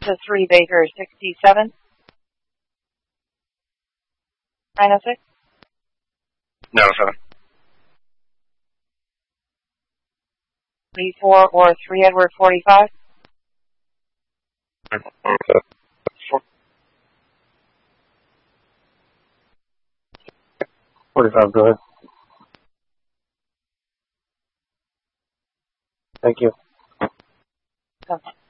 to 3 Baker 67. 906. 907. 34 or 3 Edward 45. 45, go ahead. Thank you. Okay.